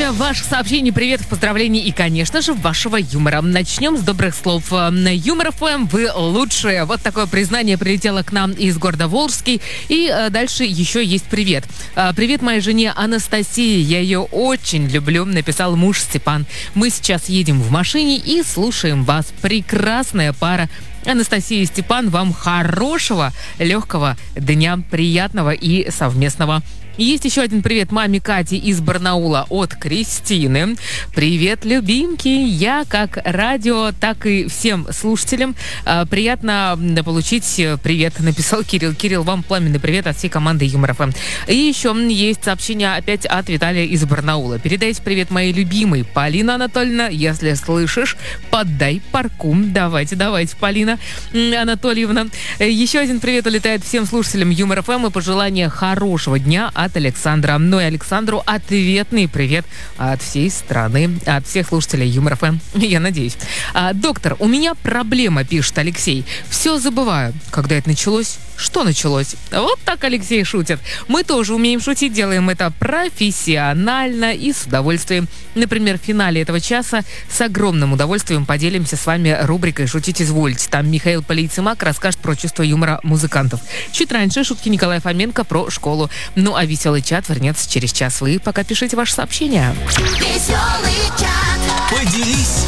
Время ваших сообщений, приветов, поздравлений и, конечно же, вашего юмора. Начнем с добрых слов. На Юмор ФМ вы лучшие. Вот такое признание прилетело к нам из города Волжский. И дальше еще есть привет. Привет моей жене Анастасии. Я ее очень люблю, написал муж Степан. Мы сейчас едем в машине и слушаем вас. Прекрасная пара. Анастасия и Степан, вам хорошего, легкого дня, приятного и совместного. Есть еще один привет маме Кате из Барнаула от Кристины. Привет, любимки. Я как радио, так и всем слушателям. Приятно получить привет, написал Кирилл. Кирилл, вам пламенный привет от всей команды Юмор ФМ. И еще есть сообщение опять от Виталия из Барнаула. Передайте привет моей любимой Полина Анатольевна. Если слышишь, поддай парку. Давайте, Полина Анатольевна. Еще один привет улетает всем слушателям Юмор ФМ и пожелание хорошего дня от Александра. Ну и Александру ответный привет от всей страны, от всех слушателей Юмор ФМ, я надеюсь. Доктор, у меня проблема, пишет Алексей. Все забываю. Когда это началось? Что началось? Вот так Алексей шутит. Мы тоже умеем шутить, делаем это профессионально и с удовольствием. Например, в финале этого часа с огромным удовольствием поделимся с вами рубрикой «Шутить извольте». Там Михаил Полейцемак расскажет про чувство юмора музыкантов. Чуть раньше шутки Николая Фоменко про школу. Ну а веселый чат вернется через час. Вы пока пишите ваши сообщения. Веселый чат. Поделись